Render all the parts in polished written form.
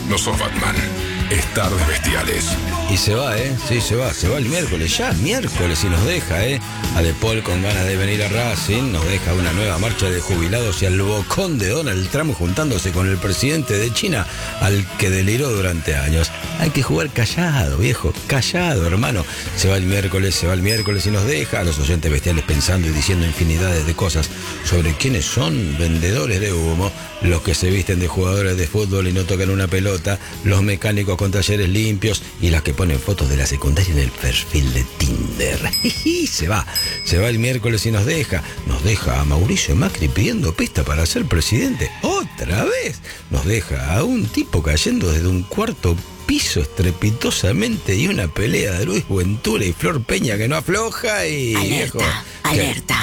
No sos Batman. Es Tardes Bestiales. Y se va, sí, se va el miércoles, ya miércoles, y nos deja, a De Paul con ganas de venir a Racing, nos deja una nueva marcha de jubilados y al bocón de Donald Trump juntándose con el presidente de China, al que deliró durante años. Hay que jugar callado, viejo, callado, hermano. Se va el miércoles y nos deja a los oyentes bestiales pensando y diciendo infinidades de cosas sobre quiénes son vendedores de humo, los que se visten de jugadores de fútbol y no tocan una pelota, los mecánicos con talleres limpios y las que ponen fotos de la secundaria en el perfil de Tinder. Se va el miércoles y nos deja a Mauricio Macri pidiendo pista para ser presidente. Otra vez nos deja a un tipo cayendo desde un cuarto piso estrepitosamente y una pelea de Luis Ventura y Flor Peña que no afloja y... Alerta.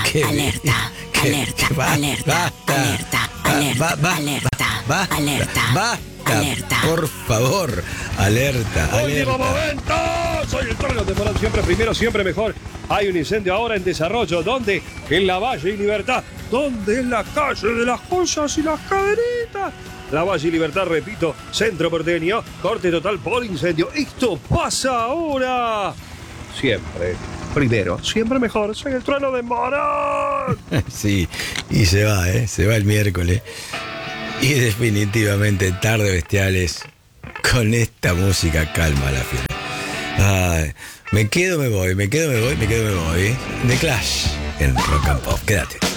Por favor, alerta. ¡Último momento! Soy el trono temporal, siempre primero, siempre mejor. Hay un incendio ahora en desarrollo. ¿Dónde? En la Valle y Libertad. ¿Dónde? En la calle de las joyas y las cadenitas. La Valle y Libertad, repito, centro porteño. Corte total por incendio. Esto pasa ahora. Siempre primero, siempre mejor. Soy el trono de Morón. Sí, y se va el miércoles. Y definitivamente Tardes Bestiales con esta música calma la fiera. Ay, me quedo, me voy. The Clash en Rock and Pop. Quédate.